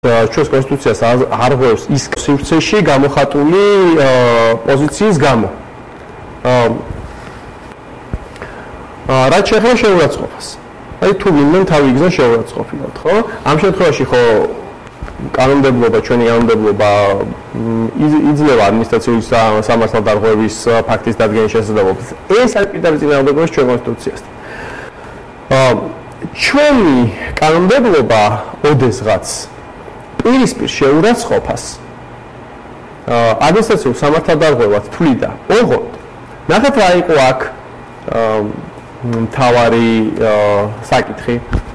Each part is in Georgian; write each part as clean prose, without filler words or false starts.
ჩვენს კონსტიტუციას არ ღვევს ის სივრცეში გამოხატული პოზიციის გამო. რაც შეეხება შეურაცხყოფას. აი თუ ვინმე თავი იგზა შეურაცხყოფილად, ხო? ამ შემთხვევაში ხო კანონმდებლობა, ჩვენი კანონმდებლობა იძლევა ადმინისტრაციული სამართალდარღვევის ფაქტის დადგენის შესაძლებლობას. ეს არის პირდაპირ წინააღმდეგობაში ჩვენ კონსტიტუციასთან. ჩვენი კანონმდებლობა ოდესღაც პირისპირ შეურაცხყოფას ადმინისტრაციულ სამართალდარღვევად თვლიდა. ოღონდ ნახეთ რა იყო აქ მთავარი საკითხი.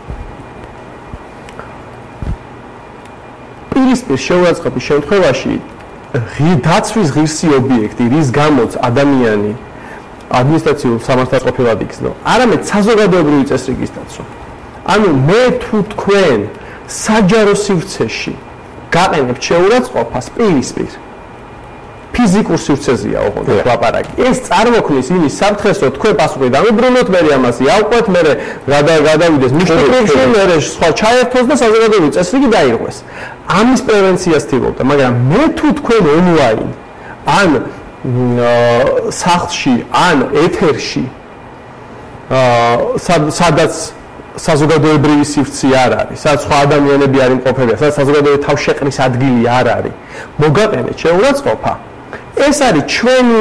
პირისპირ შეურაცხყოფის შემთხვევაში დაცვის ღირსი ობიექტი, რის გამოც ადამიანი ადმინისტრაციულ სამართალდარღვევად იქცნო, არამედ საზოგადოებრივი წესრიგის დაცვა. ანუ მე თუ თქვენ საჯარო სივრცეში გაყენებთ შეურაცხყოფას პირისპირ ფიზიკურ სივრცეზეა ოღონდ ლაპარაკი. ეს წარმოქმნის იმის საფრთხეს, რომ თქვენ პასუხი დამიბრუნოთ, მე ამას ავყვეთ, მე გადავიდეს მუშტიკებში, მე სხვა ჩაერთოს და საზოგადოებრივი წესრიგი დაირღვეს. ამის პრევენციას ვთქვი, მაგრამ მე თუ თქვენ ონლაინ ან სახლში ან ეთერში სადაც საზოგადოებრივი სივრცე არ არის, სადაც სხვა ადამიანები არ იმყოფებიან, სადაც საზოგადოებრივი თავშეყრის ადგილი არ არის, მოგაყენეთ შეურაცხყოფა. ეს არის ჩვენი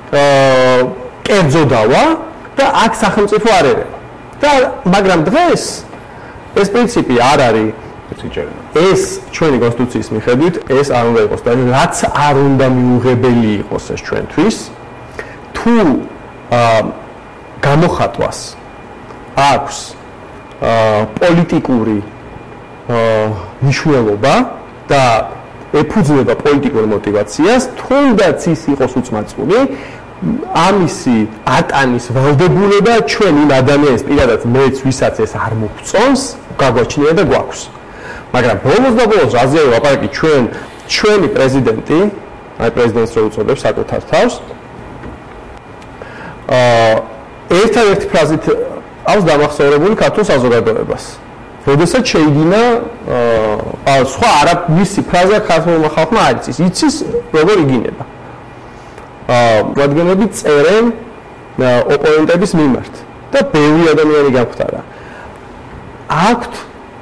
კერძო დავა და აქ სახელმწიფო არ ერევა. და მაგრამ დღეს ეს პრინციპი არ არის იჭერება. ეს ჩვენი კონსტიტუციის მიხედვით ეს არ უნდა იყოს და რაც არ უნდა მიუღებელი იყოს ეს ჩვენთვის, თუ გამოხატვას აქვს პოლიტიკური მნიშვნელობა და ეფუძნება პოლიტიკურ მოტივაციას, თუნდაც ის იყოს უწმაწული, ამისი ატანის ვალდებულება ჩვენ იმ ადამიანის პირადად მეც ვისაც ეს არ მოგწონს, გაგვაჩნია და გვაქვს. მაგრამ ბოლოს და ბოლოს აზიაი ლაპარაკი ჩვენი პრეზიდენტი, აი პრეზიდენტს რო უწოდებს საკუთარ თავს, ერთადერთი ფრაზით აქვს დამახსოვრებული ქართულ საზოგადოებას. როდესაც შეიდინა სხვა არა მისი ფრაზა ქართულმა ხალხმა არ იცის. იცის როგორ იგინება. რადგანები წერენ ოპონენტების მიმართ და ბევრი ადამიანი გაგვხვდა. აქვთ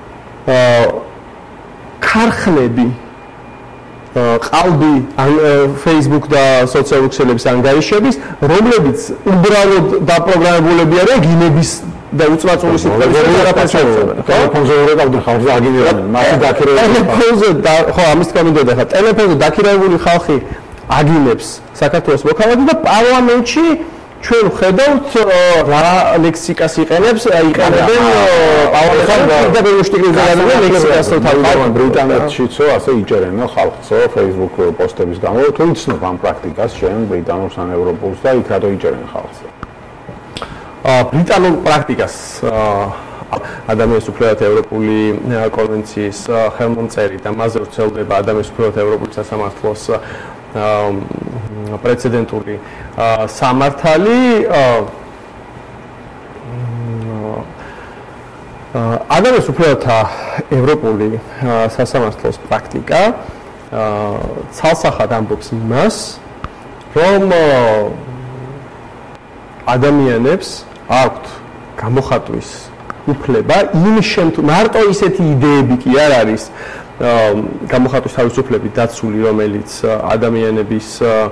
ქარხნები ყალბი Facebook და სოციალური ქსელების ანგარიშების, რომლებიც უბრალოდ დაპროგრამებულები არიან გინების და უწმაწული სიტყვების არაფერშეუწებენ. ტელეფონზე ვერეყავდი ხალხს აგინებდნენ. მათი დაქირავებული ტელეფონზე ხო ამის თქმა მინდოდა ხა ტელეფონზე დაქირავებული ხალხი აგინებს საქართველოს მოქალაქედ და პარლამენტში ჩვენ ვხედავთ რა ლექსიკას იყენებენ პარლამენტში და ბერუშტიკრიზებენ ლექსიკას თავიდან ბრიტანეთშიცო ასე იჭერენო ხალხსო Facebook პოსტების გამო თუ იცნობ ამ პრაქტიკას ჩვენ ბრიტანულს ან ევროპულს და იქ რატო იჭერენ ხალხს ბრიტანულ პრაქტიკას ადამიანის უფლებათა ევროპული კონვენციის ხელმომწერი და მასზე ვრცელდება ადამიანის უფლებათა ევროპული სასამართლოს პრეცედენტული სამართალი ადამიანის უფლებათა ევროპული სასამართლოს პრაქტიკა ცალსახად ამბობს იმას, რომ ადამიანებს აქვთ გამოხატვის უფლება იმ მარტო ისეთი იდეები კი არ არის გამოხატვის თავისუფლებით დაცული, რომელიც ადამიანების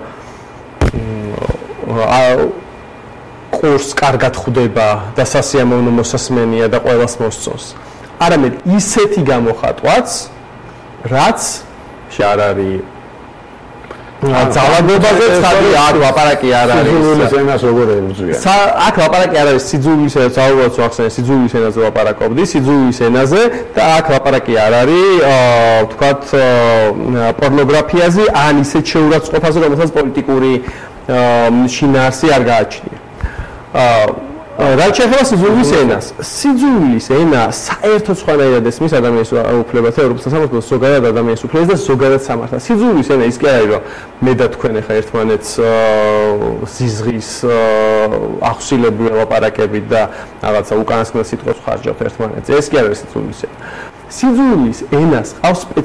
კურსს კარგად ხვდება და სასიამოვნო მოსასმენია და ყველას მოსწონს. არამედ ისეთი გამოხატვაც, რაც არ არის ძალადობაზე ხალი არ ლაპარაკი არ არის. სიძულვილის ენას როგორ ებრძვია? აქ ლაპარაკი არ არის სიძულვილის ენაზე, ძალადობას ვახსენე სიძულვილის ენაზე ლაპარაკობდი, სიძულვილის ენაზე და აქ ლაპარაკი არ არის, ვთქვათ, პორნოგრაფიაზე ან ისეთ შეურაცხყოფაზე, რომელსაც პოლიტიკური შინაარსი არ გააჩნია. რაც შეეხება სიძულვილის ენას, სიძულვილის ენა საერთოდ სხვანაირად ესმის ადამიანის უფლებათა ევროპის სასამართლოს ზოგადად ადამიანის უფლებებს და ზოგადად სამართალს. სიძულვილის ენა ის კი არის, რომ მე და თქვენ ახლა ერთმანეთს ზიზღის ახსილებული ლაპარაკებით და რაღაცა უკანასკნელ სიტყვებს ხარჯავთ ერთმანეთს. ეს კი არის სიძულვილის ენა. სიძულვილის ენას ყავს